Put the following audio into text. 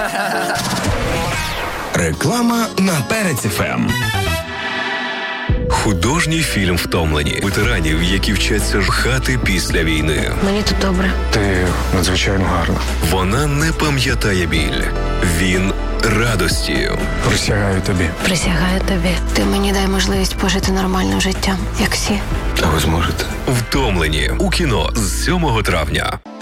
Реклама на Перець ФМ. Художній фільм «Втомлені». Ветеранів, які вчаться жхати після війни. Мені тут добре. Ти надзвичайно гарна. Вона не пам'ятає біль. Він радості. Присягаю тобі. Присягаю тобі. Ти мені дай можливість пожити нормальним життям, як всі. А ви зможете? «Втомлені» у кіно з 7 травня.